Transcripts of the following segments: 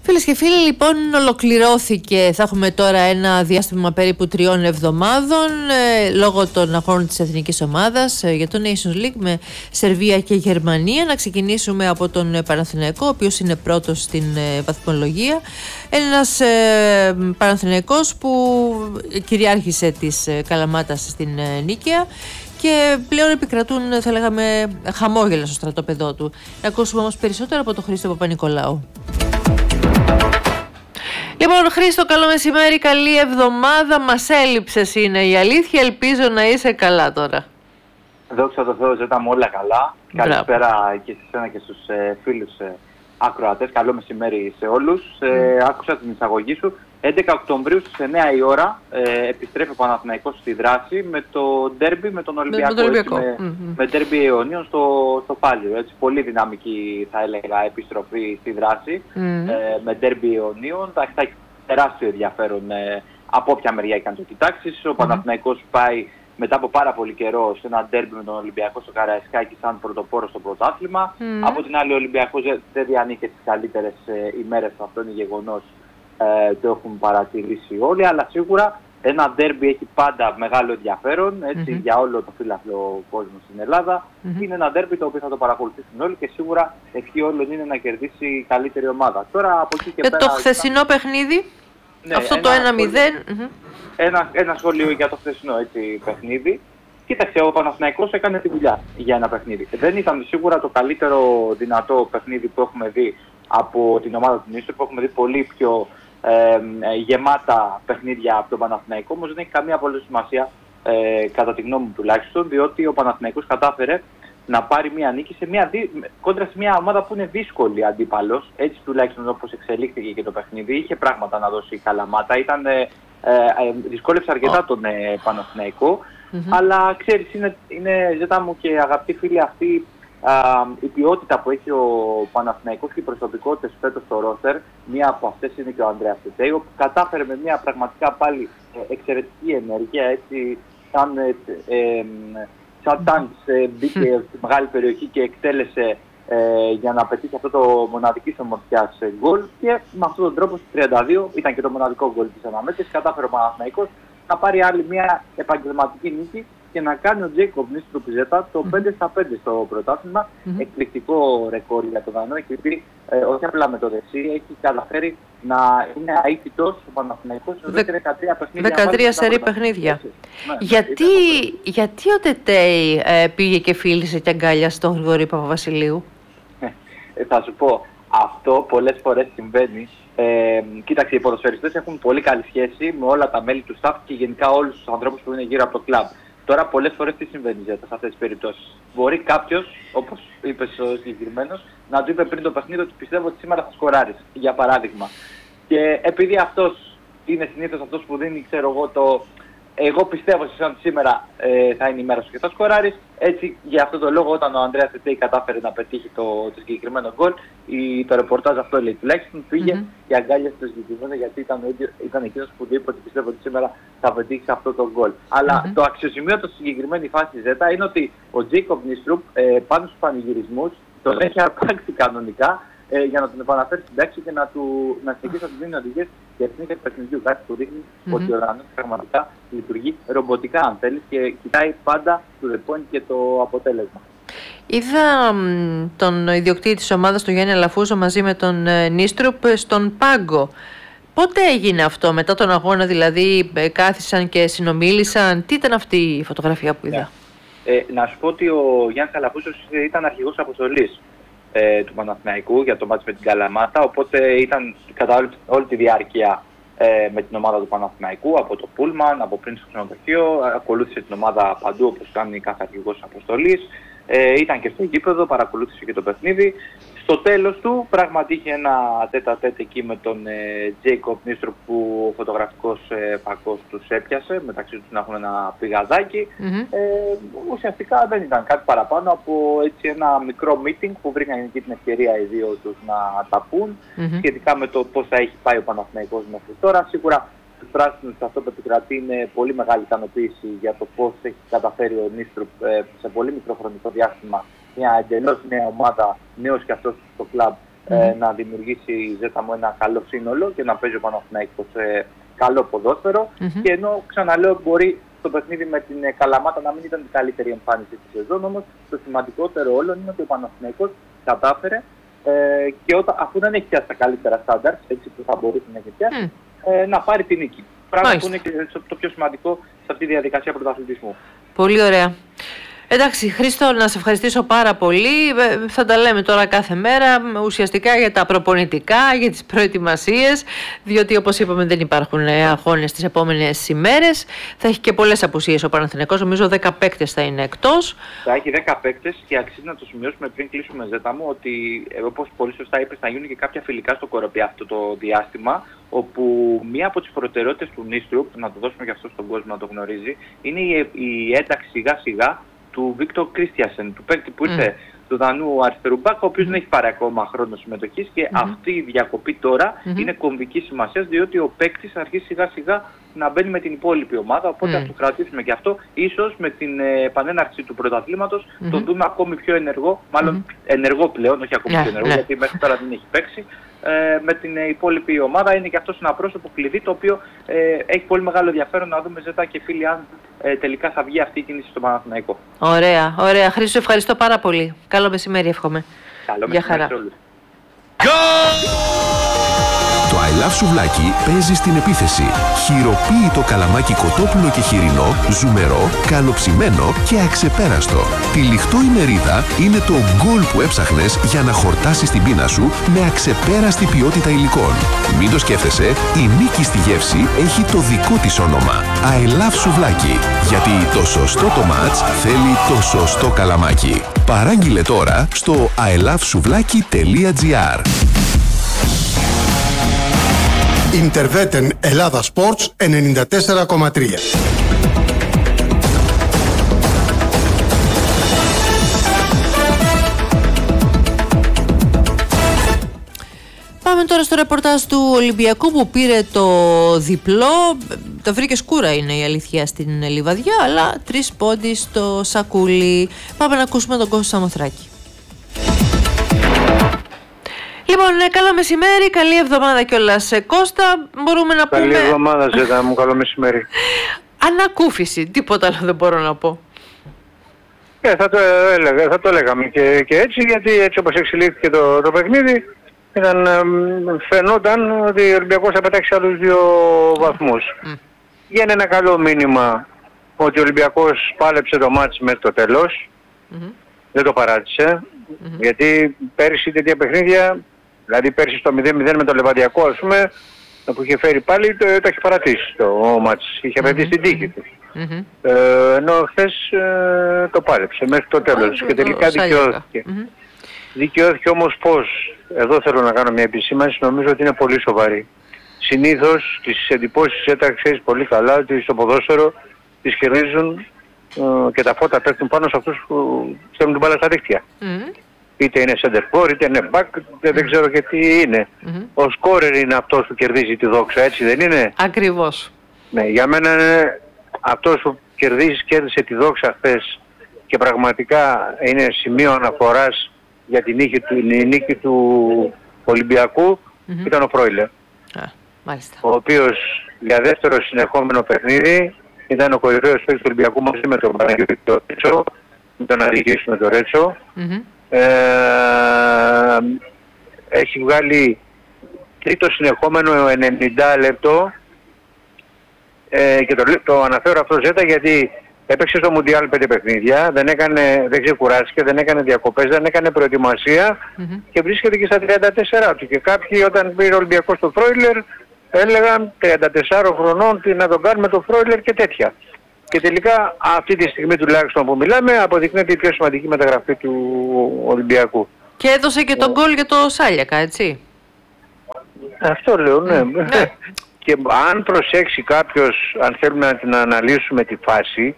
Φίλες και φίλοι, λοιπόν, ολοκληρώθηκε. Θα έχουμε τώρα ένα διάστημα περίπου 3 εβδομάδων λόγω των αγώνων της εθνικής ομάδας για το Nations League με Σερβία και Γερμανία. Να ξεκινήσουμε από τον Παναθηναϊκό, ο οποίος είναι πρώτος στην βαθμολογία. Ένας Παναθηναϊκός που κυριάρχησε της Καλαμάτας στην Νίκαια και πλέον επικρατούν, θα λέγαμε, χαμόγελα στο στρατόπεδό του. Να ακούσουμε όμως περισσότερο από τον Χρήστο Παπα-Νικολάου. Λοιπόν, Χρήστο, καλό μεσημέρι, καλή εβδομάδα. Μας έλειψες, είναι η αλήθεια. Ελπίζω να είσαι καλά τώρα. Δόξα τω Θεώ, ζητάμε όλα καλά. Καλησπέρα και σε εσένα και στους φίλους ακροατές. Καλό μεσημέρι σε όλους. Άκουσα την εισαγωγή σου. 11 Οκτωβρίου στις 9 η ώρα επιστρέφει ο Παναθηναϊκός στη δράση με το ντέρμπι με τον Ολυμπιακό. Με ντέρμπι αιωνίων στο Πάλιο. Έτσι, πολύ δυναμική, θα έλεγα, επιστροφή στη δράση με ντέρμπι αιωνίων. Θα έχει τεράστιο ενδιαφέρον από όποια μεριά και αν το κοιτάξεις. Ο Παναθηναϊκός πάει μετά από πάρα πολύ καιρό σε ένα ντέρμπι με τον Ολυμπιακό στο Καραϊσκάκι σαν πρωτοπόρο στο πρωτάθλημα. Από την άλλη, ο Ολυμπιακός δεν διανύχε τις καλύτερες ημέρες του, αυτό είναι γεγονός. Το έχουν παρατηρήσει όλοι, αλλά σίγουρα ένα ντέρμπι έχει πάντα μεγάλο ενδιαφέρον για όλο το φύλαθλο κόσμο στην Ελλάδα. Είναι ένα ντέρμπι το οποίο θα το παρακολουθήσουν όλοι και σίγουρα ευχή όλων είναι να κερδίσει η καλύτερη ομάδα. Τώρα από εκεί και πέρα. Το χθεσινό παιχνίδι, ναι, αυτό το 1-0. Ένα σχόλιο για το χθεσινό παιχνίδι. Κοίταξε, ο Παναθηναϊκός έκανε τη δουλειά για ένα παιχνίδι. Δεν ήταν σίγουρα το καλύτερο δυνατό παιχνίδι που έχουμε δει από την ομάδα του Νίστρου, που έχουμε δει πολύ πιο γεμάτα παιχνίδια από τον Παναθηναϊκό, όμως δεν έχει καμία απολύτως σημασία, κατά τη γνώμη μου τουλάχιστον, διότι ο Παναθηναϊκός κατάφερε να πάρει μια νίκη κόντρα σε μια ομάδα που είναι δύσκολη αντίπαλος, έτσι τουλάχιστον όπως εξελίχθηκε και το παιχνίδι. Είχε πράγματα να δώσει η Καλαμάτα, δυσκόλεψε αρκετά τον Παναθηναϊκό, αλλά ξέρεις, είναι ζητά μου και αγαπητοί φίλοι αυτή η ποιότητα που έχει ο Παναθηναϊκός και οι προσωπικότητες φέτος στο ρόστερ. Μία από αυτές είναι και ο Ανδρέας Τετέιο, που κατάφερε με μια πραγματικά πάλι εξαιρετική ενέργεια, έτσι σαν τάγκ μπήκε στη μεγάλη περιοχή και εκτέλεσε για να πετύχει αυτό το μοναδική ομορφιάς γκολ, και με αυτόν τον τρόπο στις 32 ήταν και το μοναδικό γκολ της αναμέτρησης. Κατάφερε ο Παναθηναϊκός να πάρει άλλη μια επαγγελματική νίκη και να κάνει ο Τζέικοβ Νίστρου Πιζέτα το 5-5 στο πρωτάθλημα. Εκπληκτικό ρεκόρ για τον Δανό, γιατί όχι απλά με το δεξί, έχει καταφέρει να είναι αίτητος ο Παναθηναϊκός σε 13 παιχνίδια. 13 σερί παιχνίδια. Γιατί ο Τετέι πήγε και φίλησε και αγκάλιασε τον Γρηγόρη Παπαβασιλείου? Θα σου πω, αυτό πολλές φορές συμβαίνει. Κοίταξε, οι ποδοσφαιριστές έχουν πολύ καλή σχέση με όλα τα μέλη του staff και γενικά όλους τους ανθρώπους που είναι γύρω από το κλαμπ. Τώρα, πολλές φορές τι συμβαίνει σε αυτές τις περιπτώσεις? Μπορεί κάποιος, όπως είπες ο συγκεκριμένος, να του είπε πριν το παιχνίδι ότι πιστεύω ότι σήμερα θα σκοράρεις, για παράδειγμα. Και επειδή αυτός είναι συνήθως αυτός που δίνει, ξέρω εγώ, εγώ πιστεύω ότι σήμερα θα είναι η μέρα σου και θα σκοράρεις. Έτσι, για αυτό το λόγο, όταν ο Ανδρέας Τετέι κατάφερε να πετύχει το συγκεκριμένο γκολ, το ρεπορτάζ αυτό λέει τουλάχιστον, πήγε και αγκάλιασε το συγκεκριμένο, γιατί ήταν εκείνος που είπε ότι πιστεύω ότι σήμερα θα πετύχει αυτό το γκολ. Αλλά το αξιοσημείωτο στη συγκεκριμένη φάση Ζέτα είναι ότι ο Τζέικοβ Νίστρουπ πάνω στους πανηγυρισμούς τον έχει αρπάξει κανονικά για να τον επαναφέρει στην τάξη και να συνεχίσει να του δίνει οδηγίες για εθνικές παιχνιδιού. Κάτι που δείχνει ότι ο Δανός πραγματικά λειτουργεί ρομποτικά, αν θέλεις, και κοιτάει πάντα το the point και το αποτέλεσμα. Είδα τον ιδιοκτήτη της ομάδας, τον Γιάννη Αλαφούζο, μαζί με τον Νίστρουπ στον πάγκο. Πότε έγινε αυτό? Μετά τον αγώνα δηλαδή κάθισαν και συνομίλησαν? Τι ήταν αυτή η φωτογραφία που είδα? Να σου πω ότι ο Γιάννης Αλαφούζος ήταν αρχηγός αποστολής του Παναθηναϊκού για το μάτς με την Καλαμάτα, οπότε ήταν κατά όλη τη διάρκεια με την ομάδα του Παναθηναϊκού, από το Πούλμαν, από πριν στο ξενοδοχείο, ακολούθησε την ομάδα παντού όπως κάνει κάθε αρχηγός αποστολής, ήταν και στο γήπεδο, παρακολούθησε και το παιχνίδι. Στο τέλος του πράγματι είχε ένα τέτα-τέτ εκεί με τον Τζέικοβ Νίστρου, που ο φωτογραφικός φακός τους έπιασε, μεταξύ τους να έχουν ένα πηγαδάκι. Ουσιαστικά δεν ήταν κάτι παραπάνω από έτσι ένα μικρό meeting που βρήκαν εκεί την ευκαιρία οι δύο τους να τα πούν σχετικά με το πώς θα έχει πάει ο Παναθηναϊκός μέχρι τώρα. Σίγουρα τους πράσινους αυτό που επικρατεί είναι πολύ μεγάλη ικανοποίηση για το πώς έχει καταφέρει ο Νίστρου σε πολύ μικρό χρονικό διάστημα μια εντελώς νέα ομάδα, νέος και αυτός στο κλαμπ, να δημιουργήσει η Ζέταμο ένα καλό σύνολο και να παίζει ο Παναθηναϊκός καλό ποδόσφαιρο. Και ενώ ξαναλέω, μπορεί το παιχνίδι με την Καλαμάτα να μην ήταν η καλύτερη εμφάνιση τη σεζόν, όμως το σημαντικότερο όλων είναι ότι ο Παναθηναϊκός κατάφερε και αφού δεν έχει πιάσει τα καλύτερα στάνταρ, έτσι που θα μπορούσε να έχει πιάσει, να πάρει την νίκη. Πράγμα που είναι και το πιο σημαντικό σε αυτή τη διαδικασία πρωταθλητισμού. Πολύ ωραία. Εντάξει, Χρήστο, να σε ευχαριστήσω πάρα πολύ. Θα τα λέμε τώρα κάθε μέρα ουσιαστικά για τα προπονητικά, για τις προετοιμασίες, διότι όπως είπαμε δεν υπάρχουν αγώνες τις επόμενες ημέρες. Θα έχει και πολλές απουσίες ο Παναθηναϊκός, νομίζω 10 παίκτες θα είναι εκτός. Θα έχει 10 παίκτες και αξίζει να το σημειώσουμε πριν κλείσουμε, Ζέτα μου, ότι όπως πολύ σωστά είπες, θα γίνουν και κάποια φιλικά στο Κοροπή αυτό το διάστημα, όπου μία από τις προτεραιότητες του Νίστρου, να το δώσουμε και αυτό στον κόσμο να το γνωρίζει, είναι η ένταξη σιγά σιγά του Βίκτορ Κρίστιασεν, του παίκτη που ήρθε του Δανού αριστερού μπακ, ο οποίος δεν έχει πάρει ακόμα χρόνο συμμετοχής και αυτή η διακοπή τώρα είναι κομβική σημασία, διότι ο παίκτης αρχίζει σιγά σιγά να μπαίνει με την υπόλοιπη ομάδα, οπότε θα το κρατήσουμε και αυτό. Ίσως με την επανέναρξη του πρωταθλήματος τον δούμε ακόμη πιο ενεργό, μάλλον ενεργό πλέον, όχι ακόμη πιο ενεργό, γιατί μέχρι τώρα δεν έχει παίξει. Με την υπόλοιπη ομάδα είναι και αυτός ένα πρόσωπο κλειδί, το οποίο έχει πολύ μεγάλο ενδιαφέρον να δούμε, Ζέτα και φίλοι, αν τελικά θα βγει αυτή η κίνηση στον Παναθηναϊκό. Ωραία, ωραία. Χρήστο, ευχαριστώ πάρα πολύ. Καλό μεσημέρι, εύχομαι. Καλό μεσημέρι σε όλους. Το I Love Σουβλάκι παίζει στην επίθεση. Χειροποίητο καλαμάκι κοτόπουλο και χοιρινό, ζουμερό, καλοψημένο και αξεπέραστο. Τυλιχτό η μερίδα είναι το γκολ που έψαχνες για να χορτάσεις την πείνα σου με αξεπέραστη ποιότητα υλικών. Μην το σκέφτεσαι, η νίκη στη γεύση έχει το δικό της όνομα. I Love Σουβλάκι. Γιατί το σωστό το μάτς θέλει το σωστό καλαμάκι. Παράγγειλε τώρα στο ilovesuvlaki.gr. Interveten Ελλάδα Sports 94,3. Πάμε τώρα στο ρεπορτάζ του Ολυμπιακού που πήρε το διπλό. Τα βρήκε σκούρα, είναι η αλήθεια, στην Λιβαδιά, αλλά 3 πόντοι στο σακούλι. Πάμε να ακούσουμε τον Κώστα Σαμοθράκη. Λοιπόν, καλό μεσημέρι, καλή εβδομάδα κιόλας, Κώστα. Μπορούμε να πούμε... Καλή εβδομάδα, Ζέτα μου, καλό μεσημέρι. Ανακούφιση, τίποτα άλλο δεν μπορώ να πω. Θα το έλεγαμε και έτσι, γιατί έτσι όπως εξελίχθηκε το παιχνίδι, φαινόταν ότι ο Ολυμπιακός θα πετάξει άλλους 2 βαθμούς. Βγαίνει ένα καλό μήνυμα ότι ο Ολυμπιακός πάλεψε το μάτς μέχρι το τέλος. Δεν το παράτησε. Γιατί πέρυσι τέτοια παιχνίδια, δηλαδή πέρυσι στο 0-0 με το Λεβαδιακό, ας πούμε, που είχε φέρει πάλι, το είχε παρατήσει το μάτς. Είχε απαιτήσει την τύχη του. Ενώ χθες το πάλεψε μέχρι το τέλος και τελικά δικαιώθηκε. Δικαιώθηκε όμως πώς? Εδώ θέλω να κάνω μια επισήμανση, νομίζω ότι είναι πολύ σοβαρή. Συνήθως τις εντυπώσεις έταξες πολύ καλά ότι στο ποδόσφαιρο τις κερδίζουν και τα φώτα πέφτουν πάνω σε αυτούς που στέλνουν την μπάλα στα δίκτυα. Είτε είναι center for, είτε είναι back, δεν ξέρω και τι είναι. Ο σκόρερ είναι αυτός που κερδίζει τη δόξα, έτσι δεν είναι? Ακριβώς. Ναι, για μένα είναι αυτός που κέρδισε τη δόξα χθες και πραγματικά είναι σημείο αναφοράς για την νίκη του Ολυμπιακού, ήταν ο Φρόιλερ. Ο οποίος για δεύτερο συνεχόμενο παιχνίδι ήταν ο κορυφαίος παίκτης του Ολυμπιακού μαζί με τον Παναγιώτη το Ρέτσο, με τον Αδικήσου με τον Ρέτσο. Έχει βγάλει τρίτο συνεχόμενο 90 λεπτό και το αναφέρω αυτό, Ζέτα, γιατί έπαιξε στο Μουντιάλ 5 παιχνίδια, δεν ξεκουράστηκε, δεν έκανε διακοπές, δεν έκανε προετοιμασία και βρίσκεται και στα 34 του. Και κάποιοι όταν πήρε ο Ολυμπιακός το Φρόιλερ έλεγαν 34 χρονών τι να τον κάνουμε το Φρόιλερ και τέτοια. Και τελικά αυτή τη στιγμή τουλάχιστον που μιλάμε αποδεικνύεται η πιο σημαντική μεταγραφή του Ολυμπιακού. Και έδωσε και τον γκολ για το Σάλιακα, έτσι. Αυτό λέω, ναι. Και αν προσέξει κάποιος, αν θέλουμε να την αναλύσουμε τη φάση,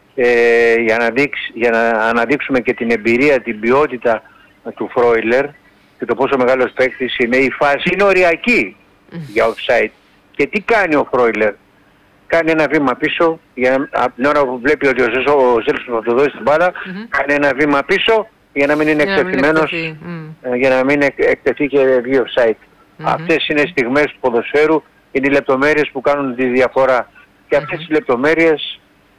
για να αναδείξουμε και την εμπειρία, την ποιότητα του Φρόιλερ και το πόσο μεγάλος παίκτης είναι, η φάση είναι οριακή για offside. Και τι κάνει ο Φρόιλερ? Κάνει ένα βήμα πίσω, από την ώρα που βλέπει ότι ο Ζέλσον θα το δώσει την μπάλα, κάνει ένα βήμα πίσω για να μην είναι εκτεθειμένος, για να μην εκτεθεί και βγει offside. Αυτές είναι στιγμές του ποδοσφαίρου, είναι οι λεπτομέρειες που κάνουν τη διαφορά. Και αυτές τις λεπτομέρειες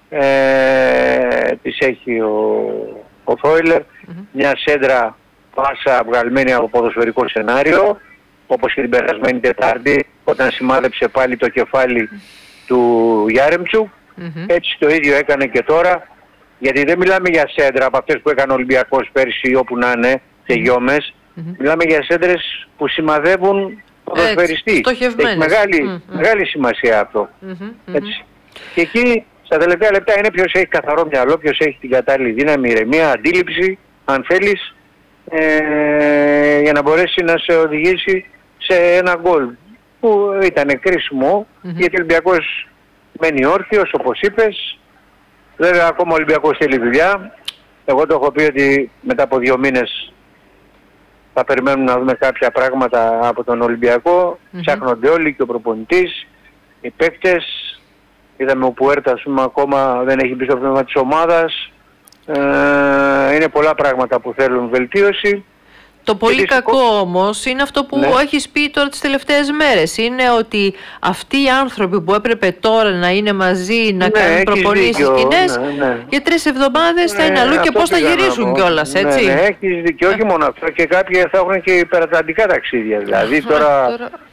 τις έχει ο Φρόιλερ. Μια σέντρα πάσα βγαλμένη από ποδοσφαιρικό σενάριο, όπως και την περασμένη Τετάρτη, όταν σημάδεψε πάλι το κεφάλι του Γιάρεμτσου. Έτσι το ίδιο έκανε και τώρα, γιατί δεν μιλάμε για σέντρα από αυτές που έκανε ο Ολυμπιακός πέρσι όπου να είναι και γιόμες. Μιλάμε για σέντρες που σημαδεύουν ποδοσφαιριστή. Έχει μεγάλη σημασία αυτό. Έτσι. Και εκεί στα τελευταία λεπτά είναι ποιος έχει καθαρό μυαλό, ποιος έχει την κατάλληλη δύναμη, ηρεμία, αντίληψη, αν θέλεις, για να μπορέσει να σε οδηγήσει σε ένα γκολ που ήταν κρίσιμο, γιατί ο Ολυμπιακός μένει όρθιος, όπως είπες. Βέβαια ακόμα ο Ολυμπιακός θέλει δουλειά. Εγώ το έχω πει ότι μετά από 2 μήνες θα περιμένουμε να δούμε κάποια πράγματα από τον Ολυμπιακό. Ψάχνονται όλοι, και ο προπονητής, οι παίκτες. Είδαμε ο Πουέρτα, ας πούμε, ακόμα δεν έχει μπει στο πνεύμα της ομάδας. Είναι πολλά πράγματα που θέλουν βελτίωση. Το πολύ κακό όμως είναι αυτό που έχεις πει τώρα τις τελευταίες μέρες. Είναι ότι αυτοί οι άνθρωποι που έπρεπε τώρα να είναι μαζί, να κάνουν προπονήσεις κοινές, για 3 εβδομάδες θα είναι αλλού, και πώς θα γυρίσουν κιόλας, έτσι. Ναι, έχεις δίκιο, όχι μόνο αυτό, και κάποιοι θα έχουν και υπερατλαντικά ταξίδια. Δηλαδή τώρα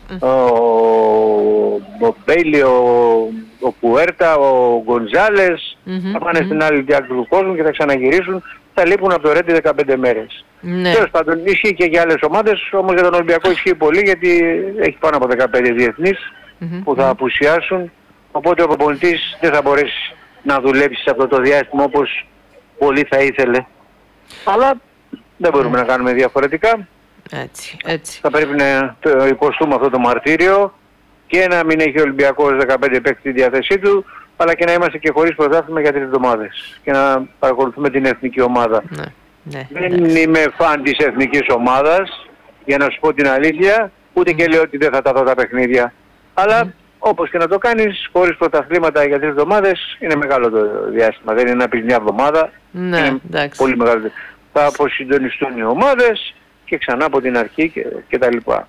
ο Μπέιλι, ο Πουέρτα, ο Γκονζάλες θα πάνε στην άλλη διάκριση του κόσμου και θα ξαναγυρίσουν. Θα λείπουν από το Ρέντι 15 μέρες. Τέλος πάντων, ισχύει και για άλλες ομάδες, όμως για τον Ολυμπιακό ισχύει πολύ, γιατί έχει πάνω από 15 διεθνείς που θα απουσιάσουν. Οπότε ο προπονητής δεν θα μπορέσει να δουλέψει σε αυτό το διάστημα όπως πολύ θα ήθελε. Αλλά δεν μπορούμε να κάνουμε διαφορετικά. Έτσι. Θα πρέπει να το υποστούμε αυτό το μαρτύριο και να μην έχει ο Ολυμπιακός 15 παίκτες στη διάθεσή του, αλλά και να είμαστε και χωρίς πρωτάθλημα για 3 εβδομάδες και να παρακολουθούμε την εθνική ομάδα. Δεν είμαι φαν της εθνικής ομάδας, για να σου πω την αλήθεια, ούτε και λέω ότι δεν θα τα δω τα παιχνίδια. Αλλά όπως και να το κάνεις, χωρίς πρωταθλήματα για 3 εβδομάδες, είναι μεγάλο το διάστημα. Δεν είναι να πεις μια εβδομάδα, είναι πολύ μεγάλο. Θα αποσυντονιστούν οι ομάδες και ξανά από την αρχή και τα λοιπά.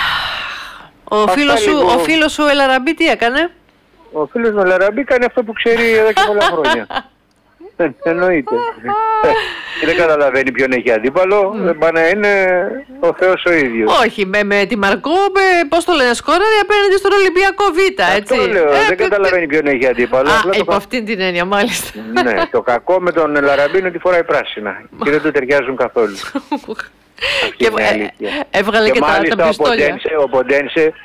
Ο φίλος σου Ελαραμπή τι έκανε? Ο φίλος μου Ελαραμπή κάνει αυτό που ξέρει εδώ και πολλά χρόνια. Εννοείται. Δεν καταλαβαίνει ποιον έχει αντίπαλο, δεν πάει να είναι ο Θεός ο ίδιος. Όχι, με τη Μαρκό, πώς το λένε, σκόραρε απέναντι στον Ολυμπιακό Β, έτσι. Αυτό λέω, δεν καταλαβαίνει ποιον έχει αντίπαλο. Υπό αυτήν την έννοια, μάλιστα. Ναι, το κακό με τον Ελαραμπή είναι ότι φοράει πράσινα και δεν του ταιριάζουν καθόλου. Και έβγαλε και τα πιστόλια. Ο Ποντένσε,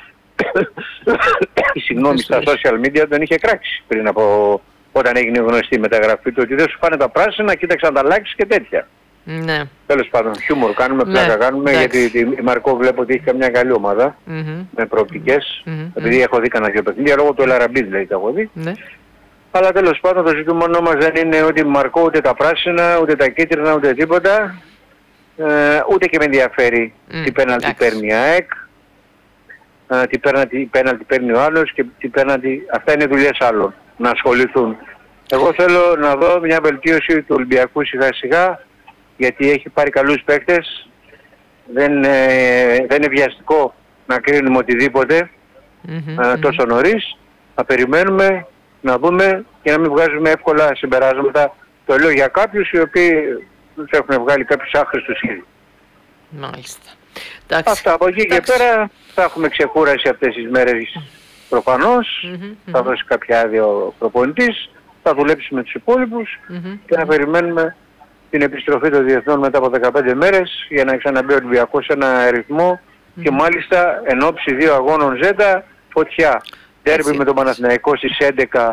συγγνώμη, στα social media τον είχε κράξει πριν από όταν έγινε γνωστή η μεταγραφή του, ότι δεν σου πάνε τα πράσινα, κοίταξε να τα αλλάξεις και τέτοια. Ναι. Τέλος πάντων, χιούμορ κάνουμε, πλάκα κάνουμε, γιατί η Μαρκό βλέπω ότι έχει καμιά καλή ομάδα με προοπτικές, επειδή έχω δει κανένα 2 παιχνίδια, λόγω του Ελαραμπή δηλαδή τα έχω δει. Αλλά τέλος πάντων το ζητούμενό μας δεν είναι ότι Μαρκό ούτε τα πράσινα, ούτε τα κίτρινα, ούτε τίποτα. Ούτε και με ενδιαφέρει τι πέναλτι παίρνει η ΑΕΚ, τι πέναλτι παίρνει ο άλλος και τι πέναλτι... Αυτά είναι δουλειές άλλων, να ασχοληθούν. Εγώ θέλω να δω μια βελτίωση του Ολυμπιακού σιγά σιγά, γιατί έχει πάρει καλούς παίκτες. Δεν είναι βιαστικό να κρίνουμε οτιδήποτε τόσο νωρίς. Θα περιμένουμε να δούμε και να μην βγάζουμε εύκολα συμπεράσματα. Το λέω για κάποιους οι οποίοι τους έχουν βγάλει κάποιους άχρηστους ήδη. Μάλιστα. Αυτά από εκεί και πέρα θα έχουμε ξεκούραση αυτές τις μέρες προφανώς. Θα δώσει κάποια άδεια ο προπονητής, θα δουλέψει με τους υπόλοιπους και να περιμένουμε την επιστροφή των διεθνών μετά από 15 μέρες για να ξαναμπεί ο Ολυμπιακός σε ένα ρυθμό και μάλιστα εν ώψη 2 αγώνων ζέτα, φωτιά. Ντέρμπι με τον Παναθηναϊκό στις 11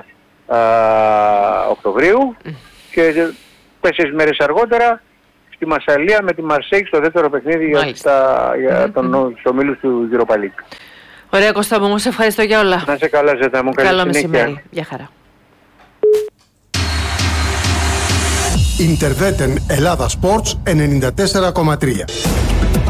Οκτωβρίου και 4 μέρες αργότερα στη Μασσαλία με τη Μαρσέη στο δεύτερο παιχνίδι για τον ομίλους του Europa League. Ωραία Κώστα μου, σε ευχαριστώ για όλα. Να είσαι καλά Ζέτα μου, καλή συνέχεια. Καλό μεσημέρι, γεια χαρά. Interveten Ελλάδα Sports 94,3.